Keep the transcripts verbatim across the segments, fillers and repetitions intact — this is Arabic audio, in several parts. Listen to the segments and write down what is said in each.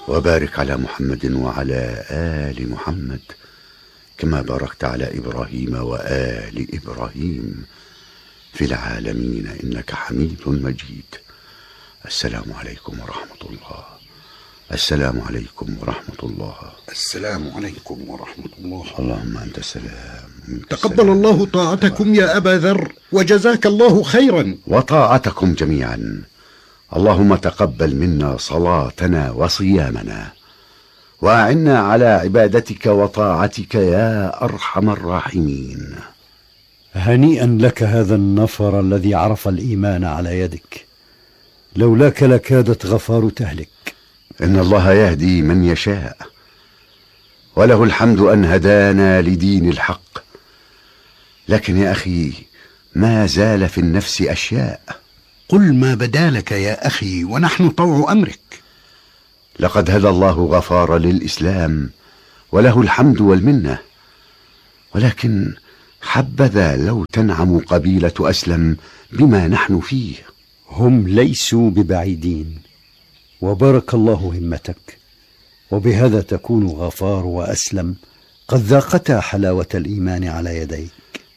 وبارك على محمد وعلى آل محمد كما باركت على إبراهيم وآل إبراهيم في العالمين إنك حميد مجيد. السلام عليكم ورحمة الله. السلام عليكم ورحمة الله. السلام عليكم ورحمة الله. اللهم أنت السلام. تقبل الله طاعتكم يا أبا ذر، وجزاك الله خيرا. وطاعتكم جميعا. اللهم تقبل منا صلاتنا وصيامنا، وأعنا على عبادتك وطاعتك يا أرحم الراحمين. هنيئا لك هذا النفر الذي عرف الإيمان على يدك، لولاك لكادت غفار تهلك. إن الله يهدي من يشاء، وله الحمد أن هدانا لدين الحق. لكن يا أخي ما زال في النفس أشياء. قل ما بدالك يا أخي ونحن طوع أمرك. لقد هدى الله غفار للإسلام وله الحمد والمنة، ولكن حبذا لو تنعم قبيلة أسلم بما نحن فيه. هم ليسوا ببعيدين، وبارك الله همتك، وبهذا تكون غفار وأسلم قد ذاقتا حلاوة الإيمان على يديك.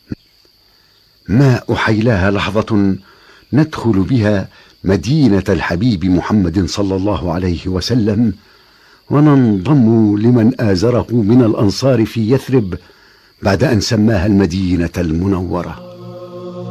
ما أحيلاها لحظة ندخل بها مدينة الحبيب محمد صلى الله عليه وسلم، وننضم لمن آزره من الأنصار في يثرب بعد أن سماها المدينة المنورة.